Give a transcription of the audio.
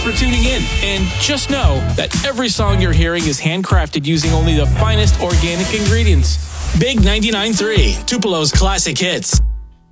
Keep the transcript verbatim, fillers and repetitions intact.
for tuning in. And just know that every song you're hearing is handcrafted using only the finest organic ingredients. Big ninety-nine point three, Tupelo's classic hits.